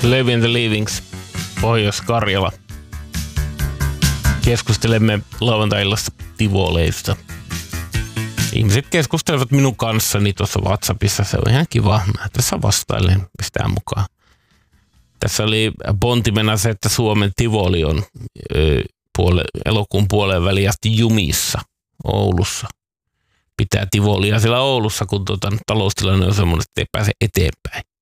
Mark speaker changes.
Speaker 1: Levi and the Leavings, Pohjois-Karjala. Keskustelemme lauantai-illasta Tivoleista. Ihmiset keskustelevat minun kanssani tuossa WhatsAppissa. Se on ihan kiva. Mä tässä vastailen, pistää mukaan. Tässä oli pontimena se, että Suomen Tivoli on elokuun puoleen väliin asti jumissa Oulussa. Pitää Tivolia siellä Oulussa, kun taloustilanne on semmoinen, että ei pääse eteenpäin.